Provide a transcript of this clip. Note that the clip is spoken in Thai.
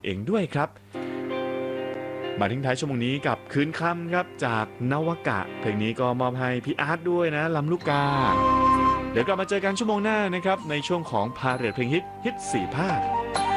เองด้วยครับมาทิ้งท้ายชั่วโมงนี้กับคืนคำครับจากนวกะเพลงนี้ก็มอบให้พี่อาร์ตด้วยนะลำลูกกาเดี๋ยวกลับมาเจอกันชั่วโมงหน้านะครับในช่วงของพาเหรดเพลงฮิต4 ภาค